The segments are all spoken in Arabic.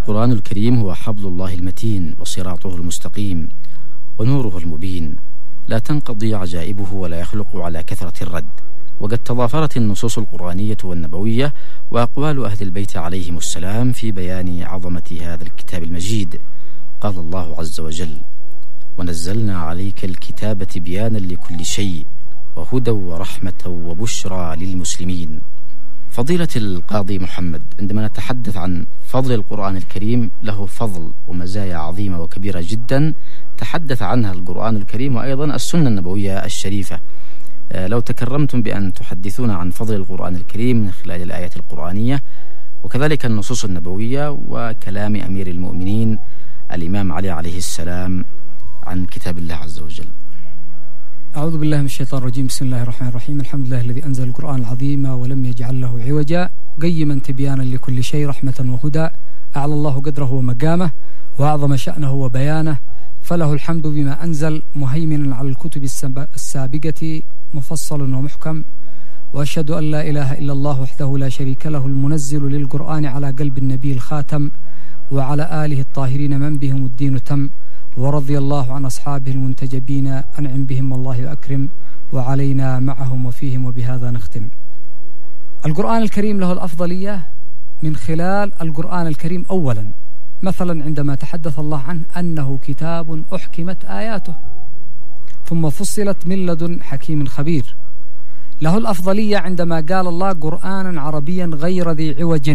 القرآن الكريم هو حبل الله المتين وصراطه المستقيم ونوره المبين، لا تنقضي عجائبه ولا يخلق على كثرة الرد. وقد تضافرت النصوص القرآنية والنبوية وأقوال أهل البيت عليهم السلام في بيان عظمة هذا الكتاب المجيد. قال الله عز وجل: ونزلنا عليك الكتاب تبيانا لكل شيء وهدى ورحمة وبشرى للمسلمين. فضيلة القاضي محمد، عندما نتحدث عن فضل القرآن الكريم له فضل ومزايا عظيمة وكبيرة جدا تحدث عنها القرآن الكريم وأيضا السنة النبوية الشريفة. لو تكرمتم بأن تحدثونا عن فضل القرآن الكريم من خلال الآيات القرآنية وكذلك النصوص النبوية وكلام أمير المؤمنين الإمام علي عليه السلام عن كتاب الله عز وجل. أعوذ بالله من الشيطان الرجيم. بسم الله الرحمن الرحيم. الحمد لله الذي أنزل القرآن العظيم ولم يجعل له عوجا قيما تبيانا لكل شيء رحمة وهدى، أعلى الله قدره ومقامه وأعظم شأنه وبيانه، فله الحمد بما أنزل مهيمنا على الكتب السابقة مفصل ومحكم، وأشهد أن لا إله إلا الله وحده لا شريك له المنزل للقرآن على قلب النبي الخاتم وعلى آله الطاهرين من بهم الدين تم، ورضي الله عن أصحابه المنتجبين أنعم بهم والله وأكرم وعلينا معهم وفيهم وبهذا نختم. القرآن الكريم له الأفضلية من خلال القرآن الكريم أولا، مثلا عندما تحدث الله عنه أنه كتاب أحكمت آياته ثم فصلت من لدن حكيم خبير. له الأفضلية عندما قال الله قرآنا عربيا غير ذي عوج،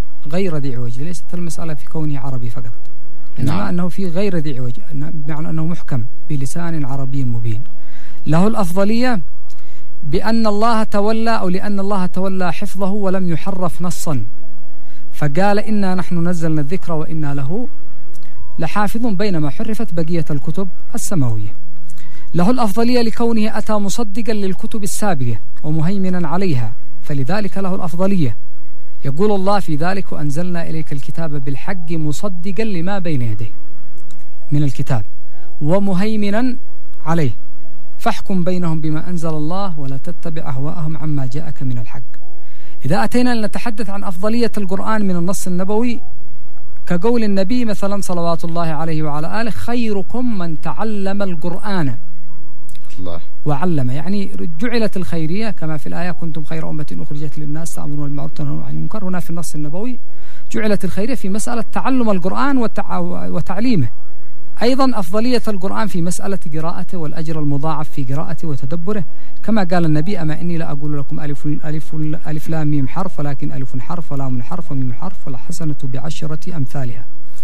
ليست المسألة في كونه عربي فقط، إنما أنه في غير ذي عوج، بمعنى أنه محكم بلسان عربي مبين. له الأفضلية بأن الله تولى أو لأن الله تولى حفظه ولم يحرف نصا، فقال إنا نحن نزلنا الذكر وإنا له لحافظون، بينما حرفت بقية الكتب السماوية. له الأفضلية لكونه أتى مصدقا للكتب السابقة ومهيمنا عليها، فلذلك له الأفضلية. يقول الله في ذلك: وأنزلنا إليك الكتاب بالحق مصدقا لما بين يديه من الكتاب ومهيمنا عليه، فاحكم بينهم بما أنزل الله ولا تتبع أهواءهم عما جاءك من الحق. إذا أتينا لنتحدث عن أفضلية القرآن من النص النبوي كقول النبي مثلا صلوات الله عليه وعلى آله: خيركم من تعلم القرآن الله وعلم، يعني جعلت الخيرية كما في الآية: كنتم خير أمة أخرجت للناس تأمرون بالمعروف وتنهون عن المنكر. هنا في النص النبوي جعلت الخيرية في مسألة تعلم القرآن وتعليمه. أيضا أفضلية القرآن في مسألة قراءته والأجر المضاعف في قراءته وتدبره، كما قال النبي: أما إني لا أقول لكم ألف لام ميم حرف، ولكن ألف حرف ولام حرف وميم حرف والحسنة بعشرة أمثالها.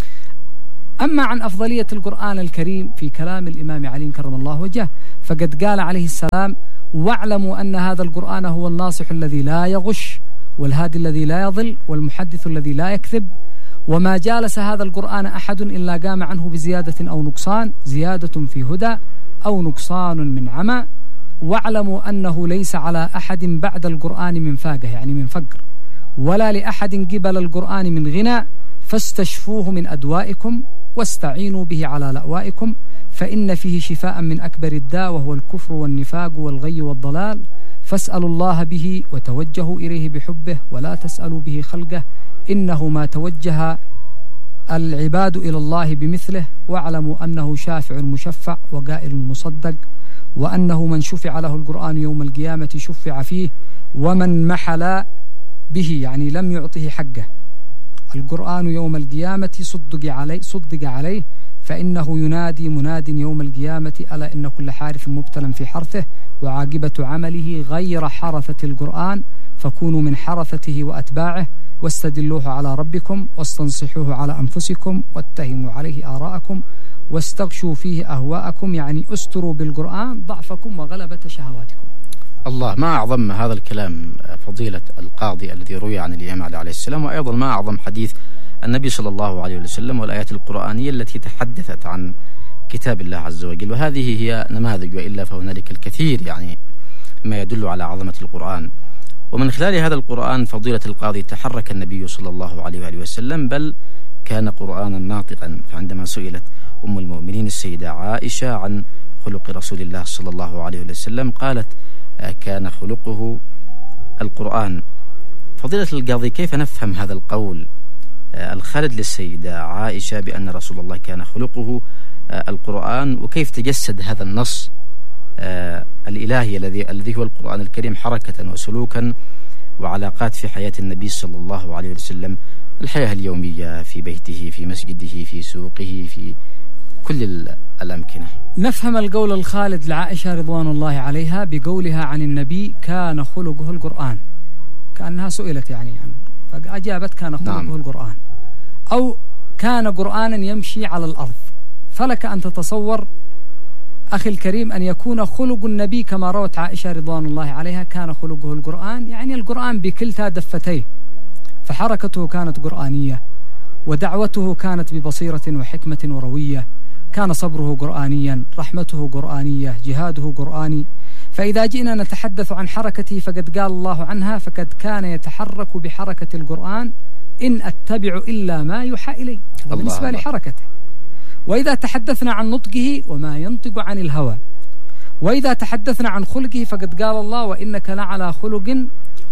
أما عن أفضلية القرآن الكريم في كلام الإمام علي كرم الله وجهه، فقد قال عليه السلام: واعلموا أن هذا القرآن هو الناصح الذي لا يغش والهادي الذي لا يضل والمحدث الذي لا يكذب، وما جالس هذا القرآن أحد إلا قام عنه بزيادة أو نقصان، زيادة في هدى أو نقصان من عمى. واعلموا أنه ليس على أحد بعد القرآن من فاقة، يعني من فقر، ولا لأحد قبل القرآن من غنى، فاستشفوه من أدوائكم واستعينوا به على لأوائكم، فإن فيه شفاء من أكبر الداء وهو الكفر والنفاق والغي والضلال، فاسألوا الله به وتوجهوا إليه بحبه ولا تسألوا به خلقه، إنه ما توجه العباد إلى الله بمثله. واعلموا أنه شافع مشفع وقائل مصدق، وأنه من شفع له القرآن يوم القيامة شفع فيه، ومن محل به يعني لم يعطه حقه القرآن يوم القيامة صدق عليه، فإنه ينادي مناد يوم القيامة: ألا إن كل حارث مبتلى في حرثه، وعاقبة عمله غير حرثة القرآن، فكونوا من حرثته وأتباعه، واستدلوه على ربكم واستنصحوه على أنفسكم، واتهموا عليه آراءكم، واستغشوا فيه أهواءكم، يعني استروا بالقرآن ضعفكم وغلبة شهواتكم. الله، ما أعظم هذا الكلام فضيلة القاضي الذي روي عن الإمام علي عليه السلام، وأيضا ما أعظم حديث النبي صلى الله عليه وسلم والآيات القرآنية التي تحدثت عن كتاب الله عز وجل. وهذه هي نماذج، وإلا فهنالك الكثير يعني ما يدل على عظمة القرآن. ومن خلال هذا القرآن فضيلة القاضي تحرك النبي صلى الله عليه وآله وسلم، بل كان قرآنا ناطقا. فعندما سئلت أم المؤمنين السيدة عائشة عن خلق رسول الله صلى الله عليه وسلم قالت: كان خلقه القرآن. فضيلة القاضي، كيف نفهم هذا القول الخالد للسيدة عائشة بأن رسول الله كان خلقه القرآن، وكيف تجسد هذا النص الإلهي الذي هو القرآن الكريم حركة وسلوكا وعلاقات في حياة النبي صلى الله عليه وسلم، الحياة اليومية في بيته، في مسجده، في سوقه، في كل الأمكنة. نفهم القول الخالد لعائشة رضوان الله عليها بقولها عن النبي كان خلقه القرآن، كأنها سئلت يعني عنه فأجابت كان خلقه القرآن، أو كان قرآنا يمشي على الأرض. فلك أن تتصور أخي الكريم أن يكون خلق النبي كما روت عائشة رضوان الله عليها كان خلقه القرآن، يعني القرآن بكلتا دفتيه، فحركته كانت قرآنية، ودعوته كانت ببصيرة وحكمة وروية، كان صبره قرآنيا، رحمته قرآنية، جهاده قرآني. فإذا جئنا نتحدث عن حركته فقد قال الله عنها فقد كان يتحرك بحركة القرآن إن أتبع إلا ما يوحى إلي، بالنسبة لحركته. وإذا تحدثنا عن نطقه وما ينطق عن الهوى. وإذا تحدثنا عن خلقه فقد قال الله وإنك لعلى خلق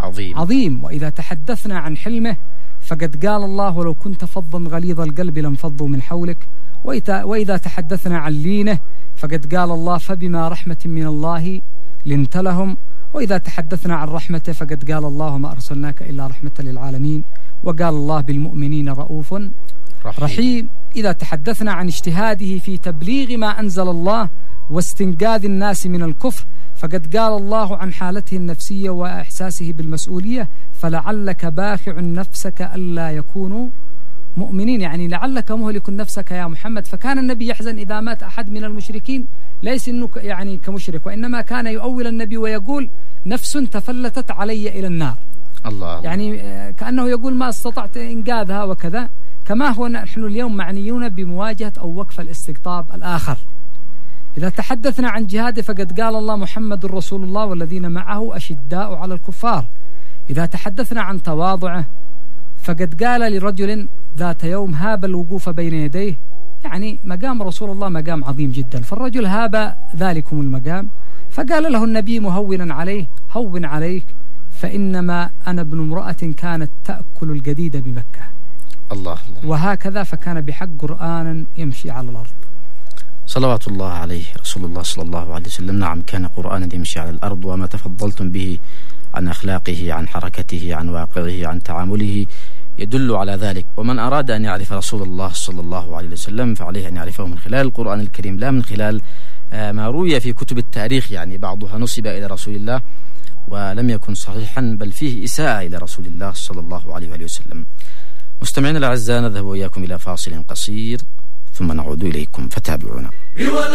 عظيم. وإذا تحدثنا عن حلمه فقد قال الله ولو كنت فظا غليظ القلب لانفضوا من حولك. وإذا تحدثنا عن لينه فقد قال الله فبما رحمة من الله لنت لهم. وإذا تحدثنا عن رحمته فقد قال الله ما أرسلناك إلا رحمة للعالمين. وقال الله بالمؤمنين رؤوف رحيم. إذا تحدثنا عن اجتهاده في تبليغ ما أنزل الله واستنقاذ الناس من الكفر فقد قال الله عن حالته النفسية وإحساسه بالمسؤولية فلعلك باخع نفسك ألا يكونوا مؤمنين، يعني لعلك مهلك نفسك يا محمد. فكان النبي يحزن إذا مات أحد من المشركين، ليس إنه يعني كمشرك، وإنما كان يؤول النبي ويقول نفس تفلتت علي إلى النار، يعني كأنه يقول ما استطعت إنقاذها وكذا. كما هو نحن اليوم معنيون بمواجهة أو وقف الاستقطاب الآخر. إذا تحدثنا عن جهاده فقد قال الله محمد رسول الله والذين معه أشداء على الكفار. إذا تحدثنا عن تواضعه فقد قال لرجل ذات يوم هاب الوقوف بين يديه، يعني مقام رسول الله مقام عظيم جدا، فالرجل هاب ذلكم المقام فقال له النبي مهونا عليه هون عليك فإنما أنا ابن امرأة كانت تأكل الجديد بمكة. الله. وهكذا فكان بحق قرآنا يمشي على الأرض صلوات الله عليه رسول الله صلى الله عليه وسلم. نعم كان قرآنا يمشي على الأرض، وما تفضلتم به عن أخلاقه، عن حركته، عن واقعه، عن تعامله يدل على ذلك. ومن أراد أن يعرف رسول الله صلى الله عليه وسلم فعليه أن يعرفه من خلال القرآن الكريم، لا من خلال ما روي في كتب التاريخ، يعني بعضها نسب إلى رسول الله ولم يكن صحيحا بل فيه إساءة إلى رسول الله صلى الله عليه وسلم. مستمعينا الأعزاء، نذهب وإياكم إلى فاصل قصير ثم نعود إليكم فتابعونا.